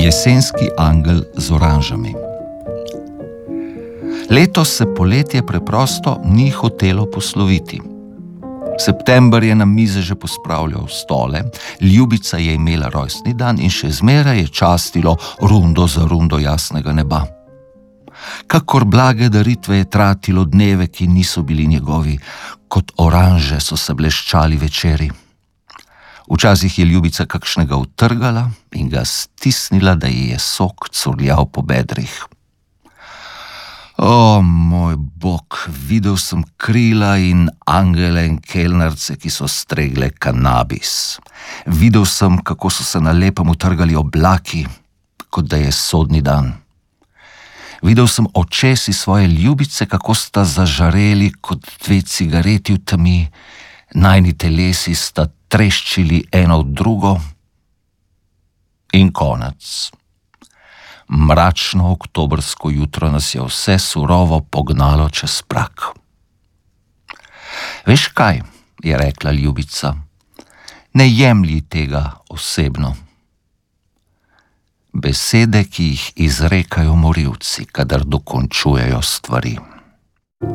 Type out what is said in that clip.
Jesenski angel z oranžami. Letos se poletje preprosto ni hotelo posloviti. September je na mize že pospravljal stole, ljubica je imela rojstni dan in še zmeraj je častilo rundo za rundo jasnega neba. Kakor blage daritve je tratilo dneve, ki niso bili njegovi, kot oranže so se bleščali večeri. Včasih je ljubica kakšnega utrgala in ga stisnila, da ji je sok curljal po bedrih. O, moj bog, videl sem krila in angele in kelnarce, ki so stregle kanabis. Videl sem, kako so se na lepem utrgali oblaki, kot da je sodni dan. Videl sem očesi svoje ljubice, kako sta zažareli kot dve cigareti v temi, najni telesi sta treščili eno v drugo in konec. Mračno oktobrsko jutro nas je vse surovo pognalo čez prak. Veš kaj, je rekla ljubica, ne jemlji tega osebno. Besede, ki jih izrekajo morilci, kadar dokončujejo stvari.